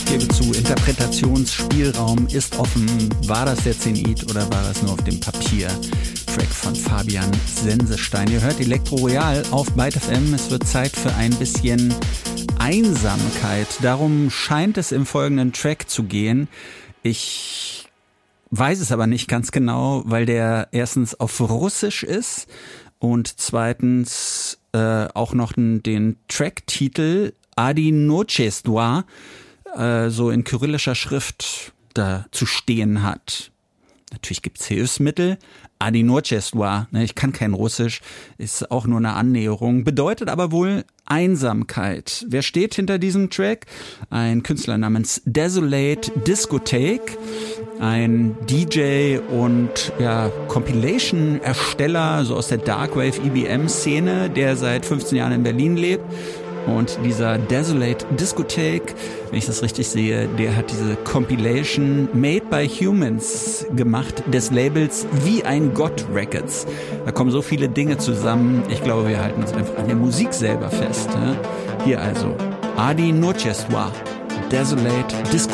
gebe zu, Interpretationsspielraum ist offen. War das der Zenit oder war das nur auf dem Papier? Track von Fabian Sensestein. Ihr hört Elektro Royal auf Byte FM. Es wird Zeit für ein bisschen Einsamkeit. Darum scheint es im folgenden Track zu gehen. Ich weiß es aber nicht ganz genau, weil der erstens auf Russisch ist und zweitens auch noch den Tracktitel Одиночество so in kyrillischer Schrift da zu stehen hat. Natürlich gibt es Hilfsmittel. Одиночество, ich kann kein Russisch, ist auch nur eine Annäherung, bedeutet aber wohl Einsamkeit. Wer steht hinter diesem Track? Ein Künstler namens Desolate Discotheque, ein DJ und Compilation-Ersteller so aus der Darkwave EBM-Szene, der seit 15 Jahren in Berlin lebt. Und dieser Desolate Discotheque, wenn ich das richtig sehe, der hat diese Compilation Made by Humans gemacht, des Labels Wie ein Gott Records. Da kommen so viele Dinge zusammen. Ich glaube, wir halten uns einfach an der Musik selber fest. Hier also, Одиночество, Desolate Discotheque.